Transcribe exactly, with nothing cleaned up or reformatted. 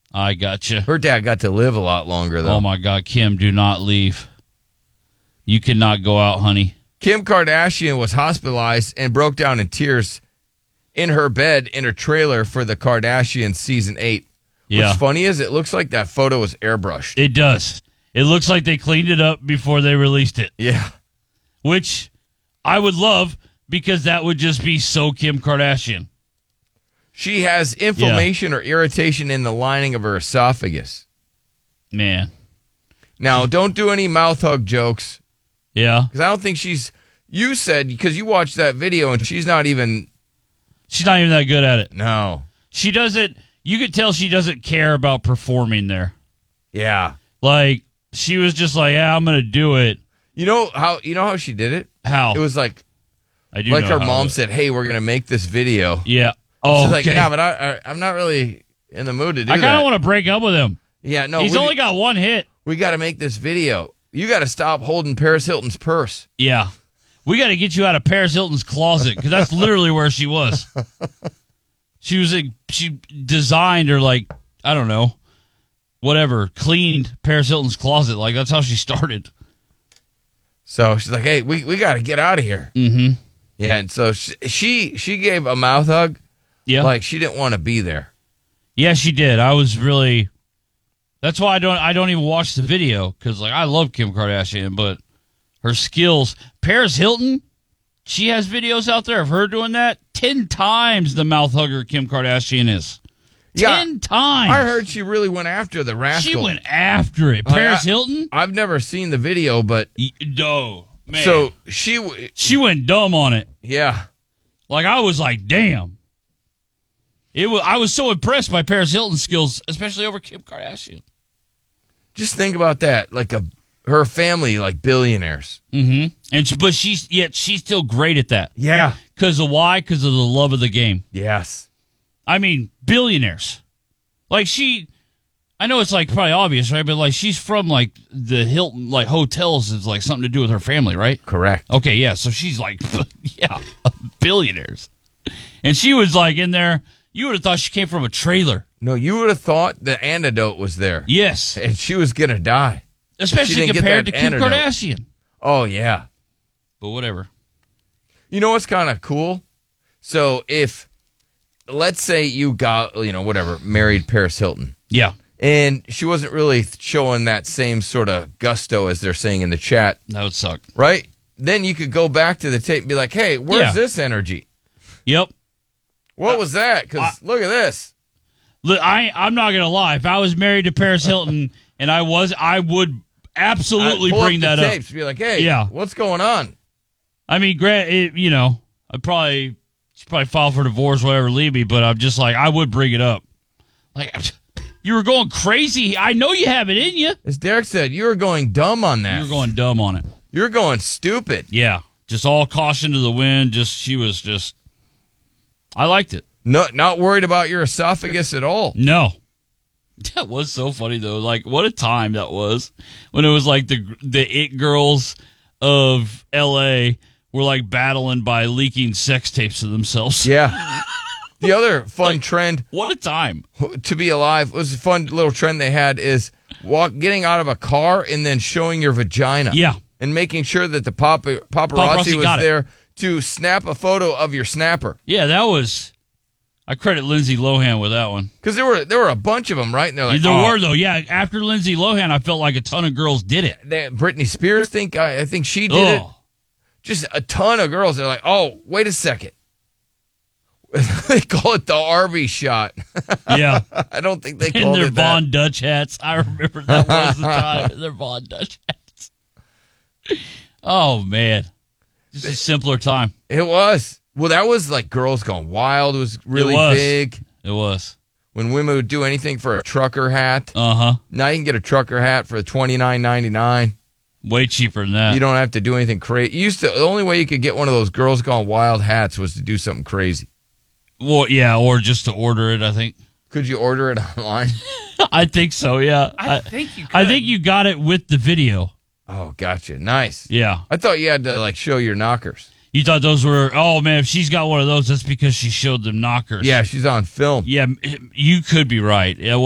I gotcha. Her dad got to live a lot longer, though. Oh, my God. Kim, do not leave. You cannot go out, honey. Kim Kardashian was hospitalized and broke down in tears in her bed in her trailer for the Kardashians season eight. Yeah. What's funny is it looks like that photo was airbrushed. It does. It looks like they cleaned it up before they released it. Yeah. Which I would love because that would just be so Kim Kardashian. She has inflammation yeah. or irritation in the lining of her esophagus. Man. Now, don't do any mouth hug jokes. Yeah. Because I don't think she's... You said, because you watched that video, and she's not even... She's not even that good at it. No. She doesn't... You could tell she doesn't care about performing there. Yeah. Like, she was just like, yeah, I'm going to do it. You know how You know how she did it? How? It was like... I do Like know her how mom said, hey, we're going to make this video. Yeah. Oh, She's okay. like, yeah, but I, I, I'm not really in the mood to do I that. kind of want to break up with him. Yeah, no. He's we, only got one hit. We got to make this video. You got to stop holding Paris Hilton's purse. Yeah. We got to get you out of Paris Hilton's closet because that's literally where she was. She was, a, she designed or like, I don't know, whatever, cleaned Paris Hilton's closet. Like, that's how she started. So she's like, hey, we, we got to get out of here. Mm-hmm. Yeah, and so she, she she gave a mouth hug. Yeah. Like she didn't want to be there. Yeah, she did. I was really... That's why I don't I don't even watch the video because like I love Kim Kardashian, but her skills. Paris Hilton, she has videos out there of her doing that ten times the mouth hugger Kim Kardashian is. Yeah, ten times. I heard she really went after the rascal. She went after it. Like, Paris I, Hilton. I've never seen the video, but no man. So she she went dumb on it. Yeah, like I was like, damn. It was, I was so impressed by Paris Hilton's skills, especially over Kim Kardashian. Just think about that, like a her family, like billionaires. Mm-hmm. And she, but she's yet she's still great at that. Yeah, because of why? Because of the love of the game. Yes, I mean billionaires. Like she, I know it's like probably obvious, right? But like she's from like the Hilton, like hotels is like something to do with her family, right? Correct. Okay, yeah. So she's like, yeah, billionaires, and she was like in there. You would have thought she came from a trailer. No, you would have thought the antidote was there. Yes. And she was going to die. Especially compared to Kim antidote. Kardashian. Oh, yeah. But whatever. You know what's kind of cool? So if, let's say you got, you know, whatever, married Paris Hilton. Yeah. And she wasn't really showing that same sort of gusto as they're saying in the chat. That would suck. Right? Then you could go back to the tape and be like, hey, where's yeah. this energy? Yep. What was that? Because look at this. Look, I, I'm not going to lie. If I was married to Paris Hilton and I was, I would absolutely pull bring up that the up. Tapes, be like, hey, yeah. what's going on? I mean, Grant, it, you know, I'd probably, she'd probably file for divorce, whatever, leave me, but I'm just like, I would bring it up. Like, you were going crazy. I know you have it in you. As Derek said, you were going dumb on that. You were going dumb on it. You were going stupid. Yeah. Just all caution to the wind. Just, she was just, I liked it. No, not worried about your esophagus at all. No. That was so funny, though. Like, what a time that was when it was like the the it girls of L A were like battling by leaking sex tapes of themselves. Yeah. The other fun like, trend. What a time. To be alive was a fun little trend they had is walk getting out of a car and then showing your vagina. Yeah. And making sure that the pap- paparazzi, paparazzi was there to snap a photo of your snapper. Yeah, that was... I credit Lindsay Lohan with that one. Because there were there were a bunch of them, right? And they're like, there oh. were, though. Yeah, after Lindsay Lohan, I felt like a ton of girls did it. They, Britney Spears, think I, I think she did oh. it. Just a ton of girls. They're like, oh, wait a second. They call it the Arby shot. Yeah. I don't think they called it that. And their Von Dutch hats. I remember that was the time. Their Von Dutch hats. Oh, man. Just a simpler time. It was. Well, that was like Girls Gone Wild. It was really it was. big. It was. When women would do anything for a trucker hat. Uh-huh. Now you can get a trucker hat for twenty-nine ninety-nine. Way cheaper than that. You don't have to do anything crazy. You used to, the only way you could get one of those Girls Gone Wild hats was to do something crazy. Well, yeah, or just to order it, I think. Could you order it online? I think so, yeah. I, I think you could. I think you got it with the video. Oh, gotcha. Nice. Yeah. I thought you had to, like, show your knockers. You thought those were, oh, man, if she's got one of those, that's because she showed them knockers. Yeah, she's on film. Yeah, you could be right. Yeah,